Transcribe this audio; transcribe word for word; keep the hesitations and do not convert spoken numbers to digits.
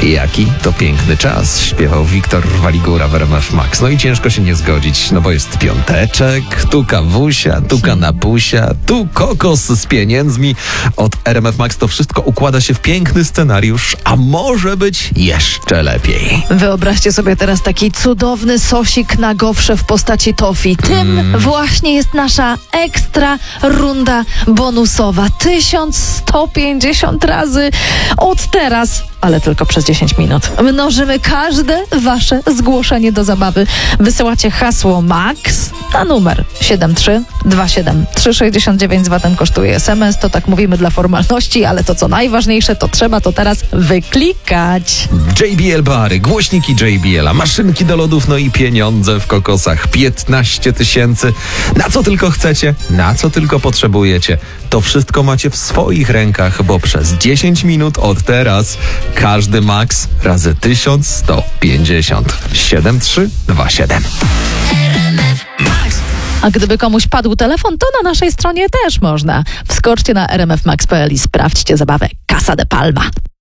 Jaki to piękny czas, śpiewał Wiktor Waligura w R M F Max. No i ciężko się nie zgodzić, no bo jest piąteczek, tu kawusia, tu kanapusia, tu kokos z pieniędzmi. Od R M F Max to wszystko układa się w piękny scenariusz, a może być jeszcze lepiej. Wyobraźcie sobie teraz taki cudowny sosik na gofrze w postaci tofi. Tym mm. właśnie jest nasza ekstra runda bonusowa. tysiąc sto pięćdziesiąt razy od teraz, ale tylko przez dziesięć minut. Mnożymy każde wasze zgłoszenie do zabawy. Wysyłacie hasło MAX na numer siedem trzy dwa siedem trzy sześć dziewięć. Z watem kosztuje S M S. To tak mówimy dla formalności, ale to co najważniejsze, to trzeba to teraz wyklikać. J B L Bary, głośniki J B L a, maszynki do lodów, no i pieniądze w kokosach. piętnaście tysięcy. Na co tylko chcecie, na co tylko potrzebujecie. To wszystko macie w swoich rękach, bo przez dziesięć minut od teraz każdy Max razy tysiąc sto pięćdziesiąt. siedem trzy dwa siedem. A gdyby komuś padł telefon, to na naszej stronie też można. Wskoczcie na r m f max kropka p l i sprawdźcie zabawę Casa de Palma.